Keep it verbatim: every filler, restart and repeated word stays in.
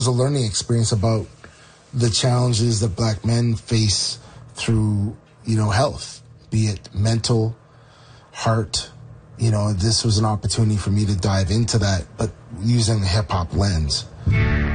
was a learning experience about the challenges that black men face through, you know, health, be it mental, heart. You know, this was an opportunity for me to dive into that, but using the hip hop lens.